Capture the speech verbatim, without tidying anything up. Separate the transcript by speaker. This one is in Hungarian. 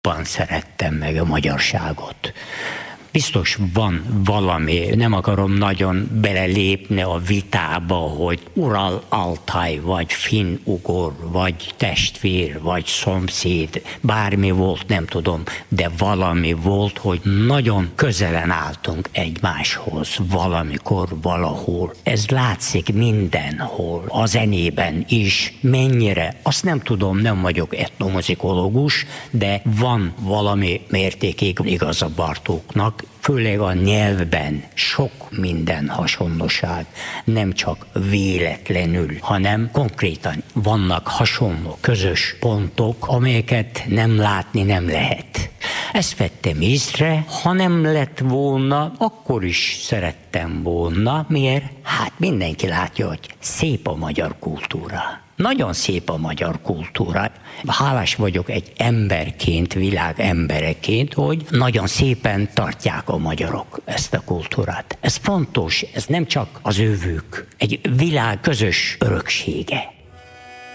Speaker 1: jobban szerettem meg a magyarságot. Biztos van valami, nem akarom nagyon belelépni a vitába, hogy Ural-Altaj, vagy finn-ugor, vagy testvér, vagy szomszéd, bármi volt, nem tudom, de valami volt, hogy nagyon közelen álltunk egymáshoz, valamikor, valahol. Ez látszik mindenhol, a zenében is, mennyire, azt nem tudom, nem vagyok etnomuzikológus, de van valami mértékig igaz a Bartóknak, főleg a nyelvben sok minden hasonlóság, nem csak véletlenül, hanem konkrétan vannak hasonló, közös pontok, amelyeket nem látni nem lehet. Ezt vettem észre, ha nem lett volna, akkor is szerettem volna. Miért? Hát mindenki látja, hogy szép a magyar kultúra. Nagyon szép a magyar kultúra. Hálás vagyok egy emberként, világ embereként, hogy nagyon szépen tartják a magyarok ezt a kultúrát. Ez fontos, ez nem csak az övük, egy világ közös öröksége.